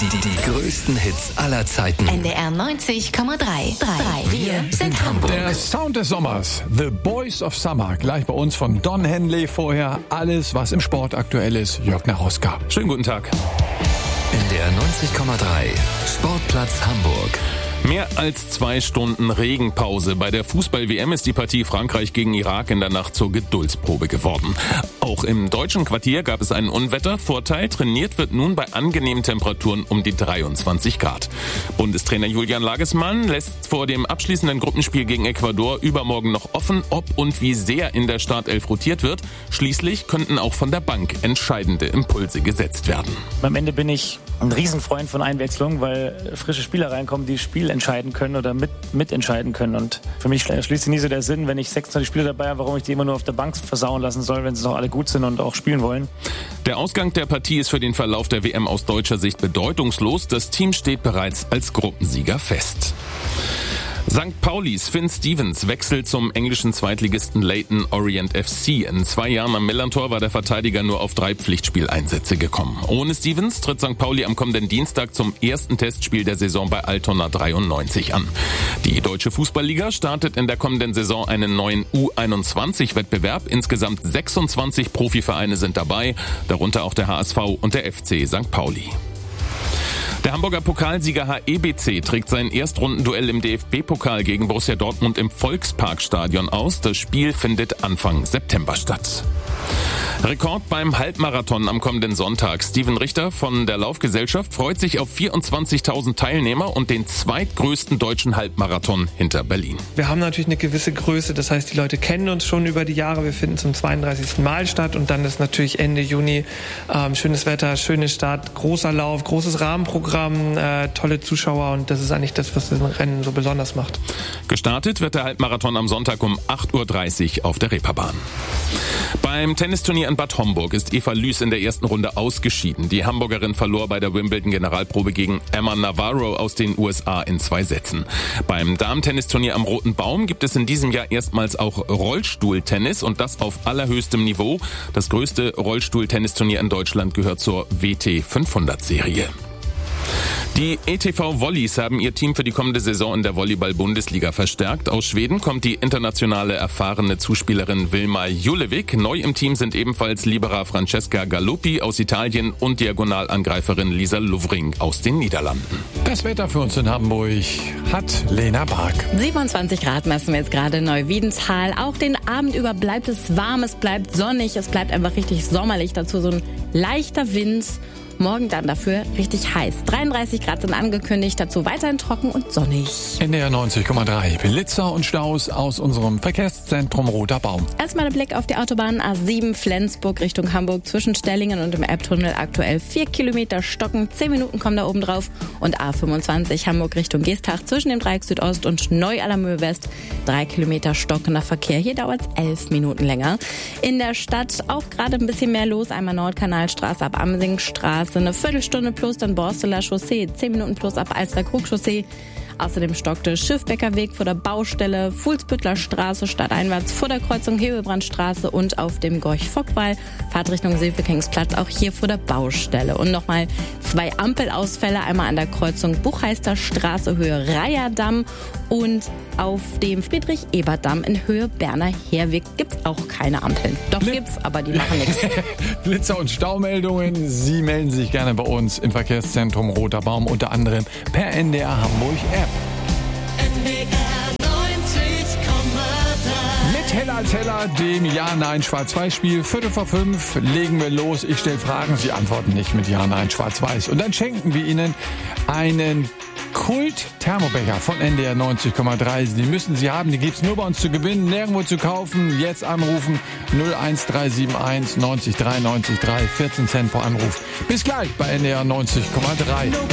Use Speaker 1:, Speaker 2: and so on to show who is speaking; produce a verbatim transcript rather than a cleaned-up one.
Speaker 1: Die, die größten Hits aller Zeiten.
Speaker 2: N D R neunzig Komma drei. Wir sind Hamburg.
Speaker 3: Der Sound des Sommers, The Boys of Summer. Gleich bei uns von Don Henley. Vorher alles, was im Sport aktuell ist. Jörg Naroska.
Speaker 4: Schönen guten Tag.
Speaker 1: N D R neunzig Komma drei. Sportplatz Hamburg.
Speaker 4: Mehr als zwei Stunden Regenpause. Bei der Fußball-W M ist die Partie Frankreich gegen Irak in der Nacht zur Geduldsprobe geworden. Auch im deutschen Quartier gab es einen Unwettervorteil. Trainiert wird nun bei angenehmen Temperaturen um die dreiundzwanzig Grad. Bundestrainer Julian Nagelsmann lässt vor dem abschließenden Gruppenspiel gegen Ecuador übermorgen noch offen, ob und wie sehr in der Startelf rotiert wird. Schließlich könnten auch von der Bank entscheidende Impulse gesetzt werden.
Speaker 5: Am Ende bin ich ein Riesenfreund von Einwechslung, weil frische Spieler reinkommen, die das Spiel entscheiden können oder mit, mitentscheiden können. Und für mich schließt sich nie so der Sinn, wenn ich sechsundzwanzig Spieler dabei habe, warum ich die immer nur auf der Bank versauen lassen soll, wenn sie doch alle gut sind und auch spielen wollen.
Speaker 4: Der Ausgang der Partie ist für den Verlauf der W M aus deutscher Sicht bedeutungslos. Das Team steht bereits als Gruppensieger fest. Sankt Paulis Finn Stevens wechselt zum englischen Zweitligisten Leyton Orient F C. In zwei Jahren am Millerntor war der Verteidiger nur auf drei Pflichtspieleinsätze gekommen. Ohne Stevens tritt Sankt Pauli am kommenden Dienstag zum ersten Testspiel der Saison bei Altona dreiundneunzig an. Die Deutsche Fußballliga startet in der kommenden Saison einen neuen U einundzwanzig Wettbewerb. Insgesamt sechsundzwanzig Profivereine sind dabei, darunter auch der H S V und der F C Sankt Pauli. Der Hamburger Pokalsieger H E B C trägt sein Erstrundenduell im D F B-Pokal gegen Borussia Dortmund im Volksparkstadion aus. Das Spiel findet Anfang September statt. Rekord beim Halbmarathon am kommenden Sonntag. Steven Richter von der Laufgesellschaft freut sich auf vierundzwanzigtausend Teilnehmer und den zweitgrößten deutschen Halbmarathon hinter Berlin.
Speaker 6: Wir haben natürlich eine gewisse Größe, das heißt, die Leute kennen uns schon über die Jahre. Wir finden zum zweiunddreißigsten Mal statt und dann ist natürlich Ende Juni ähm, schönes Wetter, schöne Stadt, großer Lauf, großes Rahmenprogramm, äh, tolle Zuschauer und das ist eigentlich das, was das Rennen so besonders macht.
Speaker 4: Gestartet wird der Halbmarathon am Sonntag um acht Uhr dreißig auf der Reeperbahn. Beim Tennisturnier in Bad Homburg ist Eva Lüß in der ersten Runde ausgeschieden. Die Hamburgerin verlor bei der Wimbledon-Generalprobe gegen Emma Navarro aus den U S A in zwei Sätzen. Beim Damen-Tennisturnier am Roten Baum gibt es in diesem Jahr erstmals auch Rollstuhltennis und das auf allerhöchstem Niveau. Das größte Rollstuhltennisturnier in Deutschland gehört zur W T fünfhundert-Serie. Die E T V Volleys haben ihr Team für die kommende Saison in der Volleyball-Bundesliga verstärkt. Aus Schweden kommt die internationale erfahrene Zuspielerin Wilma Julevik. Neu im Team sind ebenfalls Libera Francesca Galuppi aus Italien und Diagonalangreiferin Lisa Lovring aus den Niederlanden.
Speaker 3: Das Wetter für uns in Hamburg hat Lena Bark.
Speaker 7: siebenundzwanzig Grad messen wir jetzt gerade in Neuwiedental. Auch den Abend über bleibt es warm, es bleibt sonnig, es bleibt einfach richtig sommerlich. Dazu so ein leichter Wind. Morgen dann dafür richtig heiß. dreiunddreißig Grad sind angekündigt, dazu weiterhin trocken und sonnig.
Speaker 3: N D R neunzig Komma drei. Blitzer und Staus aus unserem Verkehrszentrum Roter Baum.
Speaker 7: Erstmal der Blick auf die Autobahn A sieben Flensburg Richtung Hamburg zwischen Stellingen und dem Elbtunnel aktuell vier Kilometer stocken. zehn Minuten kommen da oben drauf. Und A fünfundzwanzig Hamburg Richtung Geestach zwischen dem Dreieck Südost und Neu-Allermöhe West. drei Kilometer stockender Verkehr. Hier dauert es elf Minuten länger. In der Stadt auch gerade ein bisschen mehr los. Einmal Nordkanalstraße ab Amsingstraße. Eine Viertelstunde plus dann Borsteler Chaussee, zehn Minuten plus ab Alsterkrug Chaussee. Außerdem stockte Schiffbecker Weg vor der Baustelle, Fuhlsbüttler Straße stadteinwärts vor der Kreuzung Hebebrandstraße und auf dem Gorch-Fock-Wall. Fahrtrichtung Silfekingsplatz auch hier vor der Baustelle. Und nochmal zwei Ampelausfälle, einmal an der Kreuzung Buchheister Straße Höhe Reiherdamm und auf dem Friedrich-Ebert-Damm in Höhe Berner Herweg gibt's auch keine Ampeln. Doch
Speaker 3: Bl-
Speaker 7: gibt's, aber die machen nichts.
Speaker 3: Blitzer und Staumeldungen. Sie melden sich gerne bei uns im Verkehrszentrum Roter Baum, unter anderem per N D R Hamburg App.
Speaker 8: N D R neunzig Komma drei.
Speaker 3: Mit Heller als Heller, dem Ja-Nein-Schwarz-Weiß-Spiel. Viertel vor fünf legen wir los. Ich stelle Fragen, Sie antworten nicht mit Ja-Nein-Schwarz-Weiß. Und dann schenken wir Ihnen einen Kult-Thermobecher von N D R neunzig Komma drei. Die müssen Sie haben, die gibt's nur bei uns zu gewinnen, nirgendwo zu kaufen. Jetzt anrufen null eins drei sieben eins neunzig drei neunzig drei, vierzehn Cent pro Anruf. Bis gleich bei N D R neunzig Komma drei.